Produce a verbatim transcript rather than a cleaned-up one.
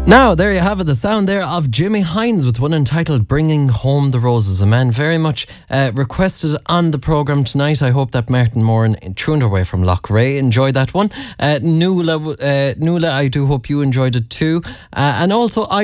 Now, there you have it, the sound there of Jimmy Hines with one entitled Bringing Home the Roses. A man very much uh, requested on the programme tonight. I hope that Martin Moran, tuned away from Loughrea, enjoyed that one. Uh, Nuala, uh, Nuala, I do hope you enjoyed it too. Uh, and also, I